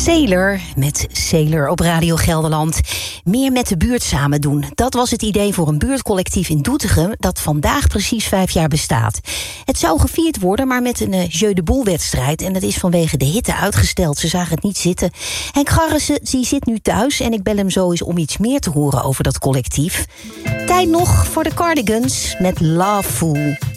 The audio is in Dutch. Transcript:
Sailor met Sailor op Radio Gelderland. Meer met de buurt samen doen. Dat was het idee voor een buurtcollectief in Doetinchem dat vandaag precies 5 jaar bestaat. Het zou gevierd worden, maar met een Jeu de Boel-wedstrijd. En dat is vanwege de hitte uitgesteld. Ze zagen het niet zitten. Henk Garrissen die zit nu thuis en ik bel hem zo eens om iets meer te horen over dat collectief. Tijd nog voor de Cardigans met Loveful.